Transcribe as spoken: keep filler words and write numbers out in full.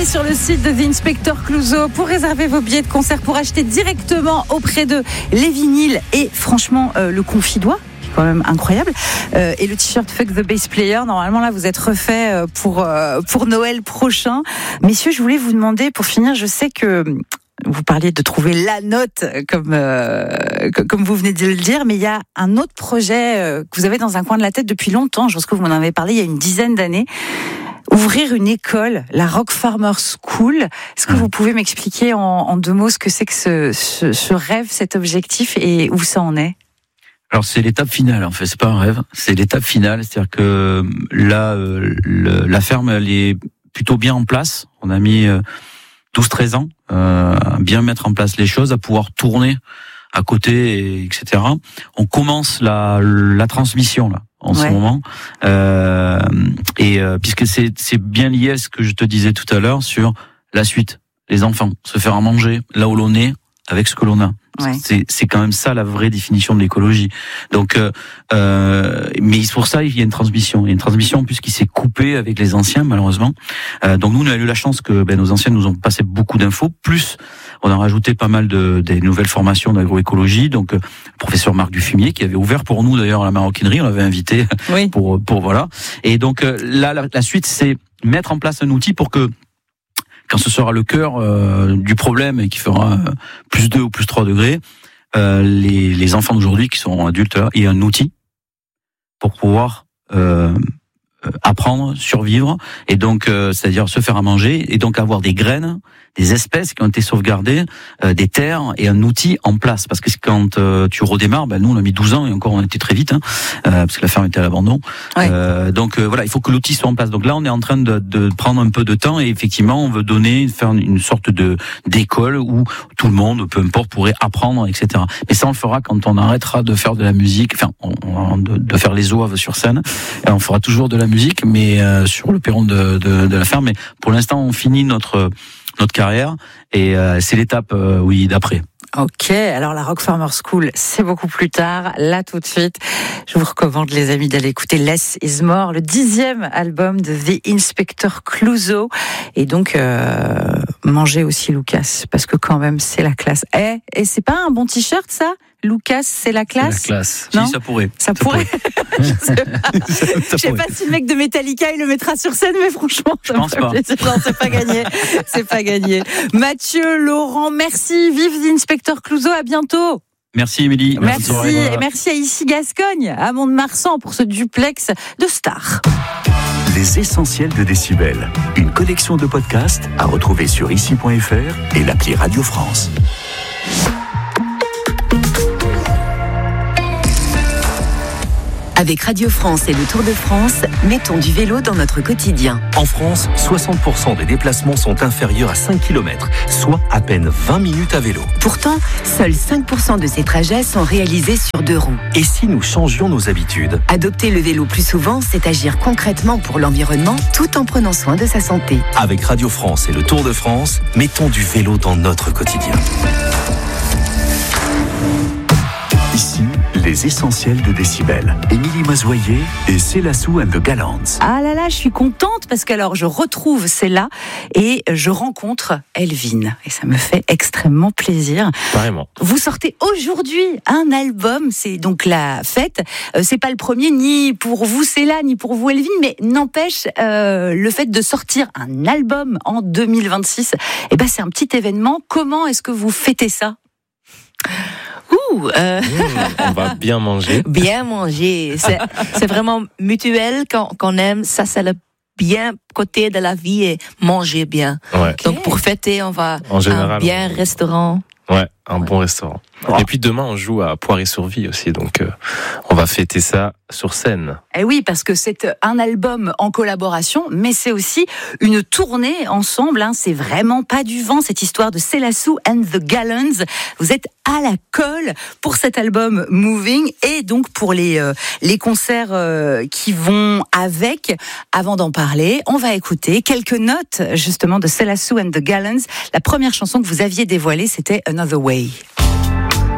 allez sur le site de The Inspector Clouseau pour réserver vos billets de concert, pour acheter directement auprès de les vinyles et franchement euh, le confidois. Quand même incroyable, euh, et le t-shirt Fuck the Bass Player. Normalement là vous êtes refait pour euh, pour Noël prochain. Messieurs, je voulais vous demander pour finir, je sais que vous parliez de trouver la note comme euh, comme vous venez de le dire, mais il y a un autre projet euh, que vous avez dans un coin de la tête depuis longtemps. Je pense que vous m'en avez parlé il y a une dizaine d'années. Ouvrir une école, la Rock Farmer School. Est-ce que vous pouvez m'expliquer en, en deux mots ce que c'est que ce, ce, ce rêve, cet objectif et où ça en est? Alors c'est l'étape finale en fait, c'est pas un rêve, c'est l'étape finale, c'est-à-dire que là euh, le, la ferme elle est plutôt bien en place. On a mis euh, douze treize ans euh, à bien mettre en place les choses, à pouvoir tourner à côté, et, etc. On commence la, la transmission là en ouais. ce moment, euh, et euh, puisque c'est c'est bien lié à ce que je te disais tout à l'heure sur la suite, les enfants, se faire à manger là où l'on est avec ce que l'on a. Ouais. C'est, c'est quand même ça la vraie définition de l'écologie. Donc, euh, euh, mais pour ça, il y a une transmission. Il y a une transmission en plus qui s'est coupée avec les anciens, malheureusement. Euh, donc nous, on a eu la chance que ben, nos anciens nous ont passé beaucoup d'infos. Plus, on a rajouté pas mal de des nouvelles formations d'agroécologie. Donc, euh, le professeur Marc Dufumier qui avait ouvert pour nous d'ailleurs la maroquinerie, on l'avait invité oui. pour pour voilà. Et donc euh, là, la, la suite, c'est mettre en place un outil pour que quand ce sera le cœur euh, du problème et qui fera euh, plus deux ou plus trois degrés, euh, les, les enfants d'aujourd'hui qui sont adultes là, aient un outil pour pouvoir euh, apprendre, survivre, et donc euh, c'est-à-dire se faire à manger, et donc avoir des graines, des espèces qui ont été sauvegardées, euh, des terres et un outil en place. Parce que quand euh, tu redémarres, ben nous on a mis douze ans et encore on était très vite, hein, euh, parce que la ferme était à l'abandon. Ouais. Euh, donc euh, voilà, il faut que l'outil soit en place. Donc là on est en train de, de prendre un peu de temps, et effectivement on veut donner, faire une sorte de d'école où tout le monde, peu importe, pourrait apprendre, et cetera. Mais ça on le fera quand on arrêtera de faire de la musique, enfin on, on, de, de faire les oeuvres sur scène. Et on fera toujours de la musique, mais euh, sur le perron de, de, de la ferme. Mais pour l'instant on finit notre notre carrière, et euh, c'est l'étape euh, oui d'après. Ok, alors la Rock Farmer School, c'est beaucoup plus tard. Là, tout de suite, je vous recommande, les amis, d'aller écouter Less is More, le dixième album de The Inspector Clouseau. Et donc, euh, mangez aussi Lucas, parce que quand même, c'est la classe. Eh, et c'est pas un bon t-shirt, ça? Lucas, c'est la classe? C'est la classe. Non, si, ça pourrait. Ça, ça pourrait. pourrait. Je sais pas, je sais pas si le mec de Metallica, il le mettra sur scène, mais franchement, je pense pas. Non, c'est pas gagné. C'est pas gagné. Mathieu, Laurent, merci. Vive The Inspector Clouseau. À bientôt. Merci, Émilie. Merci. Merci. Et merci à Ici Gascogne, à Mont-de-Marsan, pour ce duplex de stars. Les essentiels de Décibel. Une collection de podcasts à retrouver sur ici point f r et l'appli Radio France. Avec Radio France et le Tour de France, mettons du vélo dans notre quotidien. En France, soixante pour cent des déplacements sont inférieurs à cinq kilomètres, soit à peine vingt minutes à vélo. Pourtant, seuls cinq pour cent de ces trajets sont réalisés sur deux roues. Et si nous changions nos habitudes ? Adopter le vélo plus souvent, c'est agir concrètement pour l'environnement, tout en prenant soin de sa santé. Avec Radio France et le Tour de France, mettons du vélo dans notre quotidien. Ici, les essentiels de Décibel. Émilie Mazoyer et Célassou and the Gallants. Ah là là, je suis contente parce qu'alors je retrouve Céla et je rencontre Elvin. Et ça me fait extrêmement plaisir. Vraiment. Vous sortez aujourd'hui un album, c'est donc la fête. Euh, c'est pas le premier, ni pour vous Céla, ni pour vous Elvin, mais n'empêche, euh, le fait de sortir un album en deux mille vingt-six, eh ben c'est un petit événement. Comment est-ce que vous fêtez ça ? Ouh, euh... mmh, on va bien manger. Bien manger. C'est, c'est vraiment mutuel quand, quand on aime. Ça, c'est le bien côté de la vie, et manger bien. Ouais. Okay. Donc, pour fêter, on va en général, à un bien on... restaurant. Ouais, un bon restaurant. Oh. Et puis demain, on joue à Poiré-sur-Vie aussi, donc euh, on va fêter ça sur scène. Eh oui, parce que c'est un album en collaboration, mais c'est aussi une tournée ensemble. Hein. C'est vraiment pas du vent, cette histoire de Célassou and the Gallants. Vous êtes à la colle pour cet album Moving, et donc pour les euh, les concerts euh, qui vont avec. Avant d'en parler, on va écouter quelques notes justement de Célassou and the Gallants. La première chanson que vous aviez dévoilée, c'était Another Way.